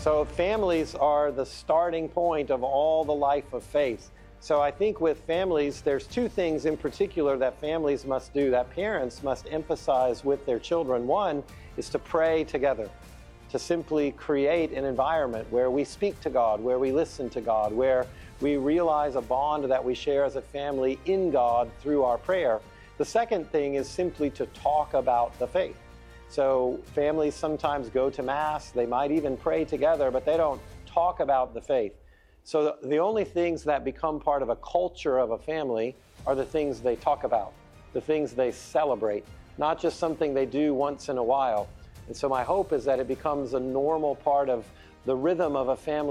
So families are the starting point of all the life of faith. So I think with families, there's two things in particular that families must do, that parents must emphasize with their children. One is to pray together, to simply create an environment where we speak to God, where we listen to God, where we realize a bond that we share as a family in God through our prayer. The second thing is simply to talk about the faith. So families sometimes go to Mass, they might even pray together, but they don't talk about the faith. So the only things that become part of a culture of a family are the things they talk about, the things they celebrate, not just something they do once in a while. And so my hope is that it becomes a normal part of the rhythm of a family